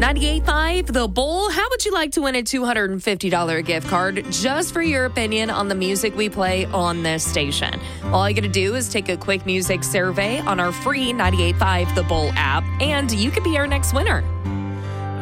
98.5 The Bull. How would you like to win a $250 gift card just for your opinion on the music we play on this station? All you got to do is take a quick music survey on our free 98.5 The Bull app, and you could be our next winner.